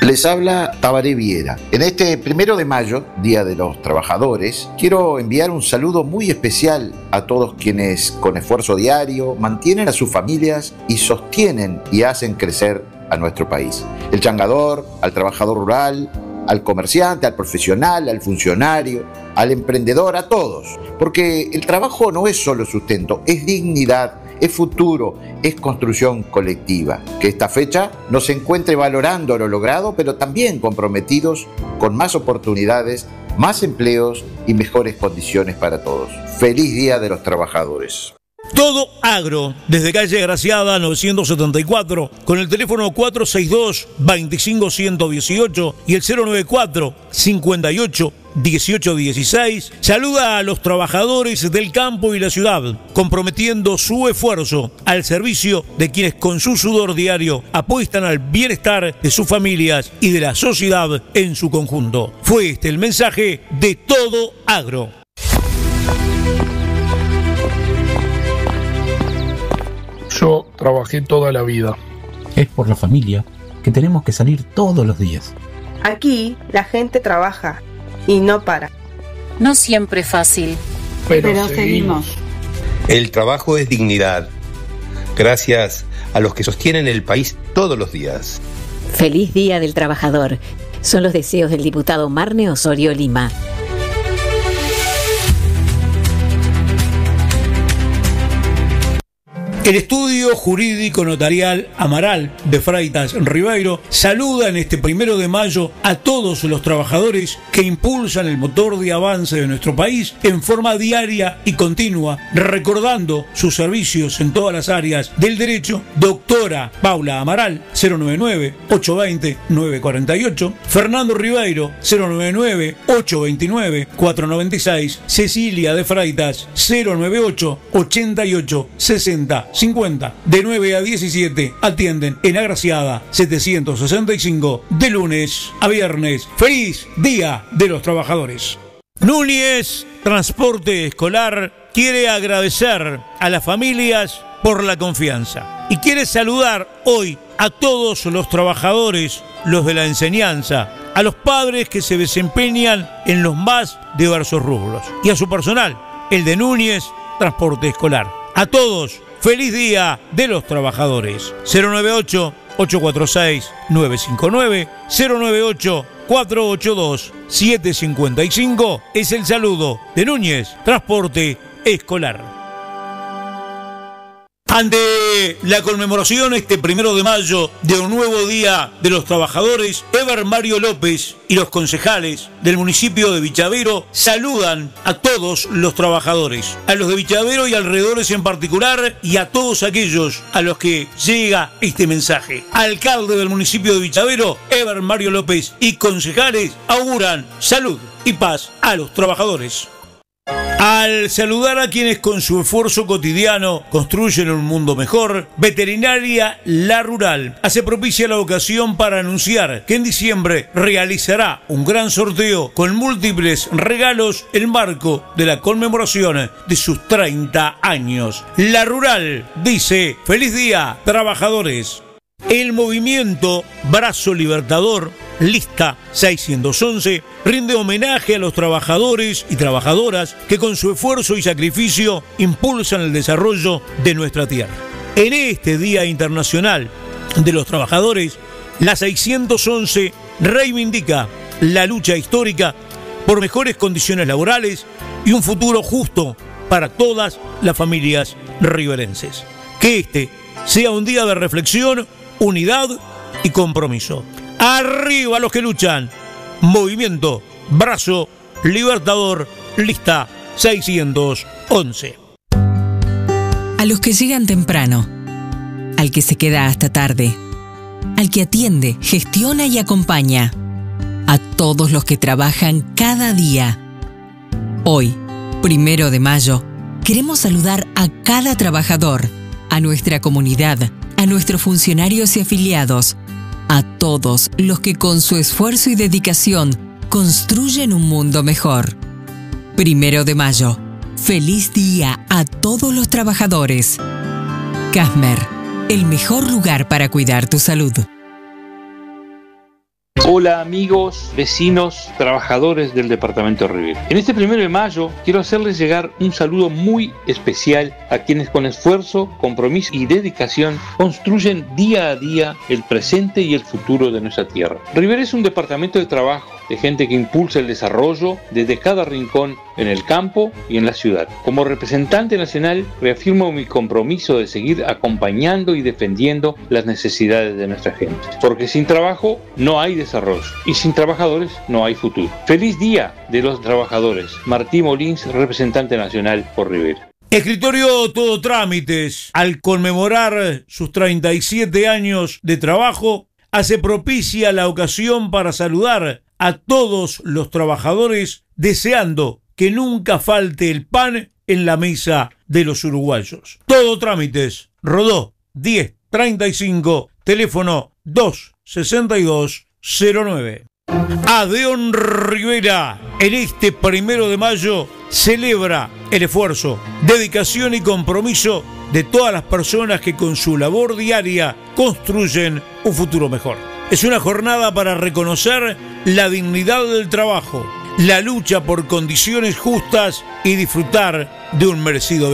Les habla Tabaré Viera. En este 1 de mayo, Día de los Trabajadores, quiero enviar un saludo muy especial a todos quienes con esfuerzo diario mantienen a sus familias y sostienen y hacen crecer a nuestro país. El changador, al trabajador rural, al comerciante, al profesional, al funcionario, al emprendedor, a todos. Porque el trabajo no es solo sustento, es dignidad, es futuro, es construcción colectiva. Que esta fecha nos encuentre valorando lo logrado, pero también comprometidos con más oportunidades, más empleos y mejores condiciones para todos. Feliz Día de los Trabajadores. Todo Agro, desde calle Graciada 974, con el teléfono 462-25118 y el 094-58-1816, saluda a los trabajadores del campo y la ciudad, comprometiendo su esfuerzo al servicio de quienes con su sudor diario apuestan al bienestar de sus familias y de la sociedad en su conjunto. Fue este el mensaje de Todo Agro. Yo trabajé toda la vida. Es por la familia que tenemos que salir todos los días. Aquí la gente trabaja y no para. No siempre es fácil, Pero seguimos. El trabajo es dignidad. Gracias a los que sostienen el país todos los días. Feliz Día del Trabajador. Son los deseos del diputado Marne Osorio Lima. El estudio jurídico notarial Amaral de Freitas Ribeiro saluda en este 1 de mayo a todos los trabajadores que impulsan el motor de avance de nuestro país en forma diaria y continua, recordando sus servicios en todas las áreas del derecho. Doctora Paula Amaral, 099-820-948, Fernando Ribeiro, 099-829-496, Cecilia de Freitas, 098-88-60-50. De 9 a 17 atienden en Agraciada 765 de lunes a viernes. ¡Feliz Día de los Trabajadores! Núñez Transporte Escolar quiere agradecer a las familias por la confianza y quiere saludar hoy a todos los trabajadores, los de la enseñanza, a los padres que se desempeñan en los más diversos rubros y a su personal, el de Núñez Transporte Escolar. A todos, feliz Día de los Trabajadores. 098-846-959, 098-482-755 es el saludo de Núñez Transporte Escolar. Ante la conmemoración este 1 de mayo de un nuevo Día de los Trabajadores, Eber Mario López y los concejales del municipio de Vichavero saludan a todos los trabajadores, a los de Vichavero y alrededores en particular, y a todos aquellos a los que llega este mensaje. Alcalde del municipio de Vichavero, Eber Mario López, y concejales auguran salud y paz a los trabajadores. Al saludar a quienes con su esfuerzo cotidiano construyen un mundo mejor, Veterinaria La Rural hace propicia la ocasión para anunciar que en diciembre realizará un gran sorteo con múltiples regalos en marco de la conmemoración de sus 30 años. La Rural dice: ¡Feliz Día, trabajadores! El movimiento Brazo Libertador, lista 611, rinde homenaje a los trabajadores y trabajadoras que con su esfuerzo y sacrificio impulsan el desarrollo de nuestra tierra. En este Día Internacional de los Trabajadores, la 611 reivindica la lucha histórica por mejores condiciones laborales y un futuro justo para todas las familias riberenses. Que este sea un día de reflexión, unidad y compromiso. ¡Arriba los que luchan! Movimiento Brazo Libertador, lista 611. A los que llegan temprano, al que se queda hasta tarde, al que atiende, gestiona y acompaña, a todos los que trabajan cada día. Hoy, 1 de mayo, queremos saludar a cada trabajador, a nuestra comunidad, a nuestros funcionarios y afiliados, a todos los que con su esfuerzo y dedicación construyen un mundo mejor. 1 de mayo, feliz día a todos los trabajadores. Casmer, el mejor lugar para cuidar tu salud. Hola amigos, vecinos, trabajadores del departamento de Rivera. En este 1 de mayo quiero hacerles llegar un saludo muy especial a quienes con esfuerzo, compromiso y dedicación construyen día a día el presente y el futuro de nuestra tierra. Rivera es un departamento de trabajo, de gente que impulsa el desarrollo desde cada rincón en el campo y en la ciudad. Como representante nacional, reafirmo mi compromiso de seguir acompañando y defendiendo las necesidades de nuestra gente. Porque sin trabajo no hay desarrollo y sin trabajadores no hay futuro. ¡Feliz Día de los Trabajadores! Martí Molins, representante nacional por Rivera. Escritorio Todo Trámites, al conmemorar sus 37 años de trabajo, hace propicia la ocasión para saludar a todos los trabajadores, deseando que nunca falte el pan en la mesa de los uruguayos. Todo Trámites, Rodó 1035, teléfono 26209. Adeón Rivera, en este 1 de mayo, celebra el esfuerzo, dedicación y compromiso de todas las personas que con su labor diaria construyen un futuro mejor. Es una jornada para reconocer la dignidad del trabajo, la lucha por condiciones justas y disfrutar de un merecido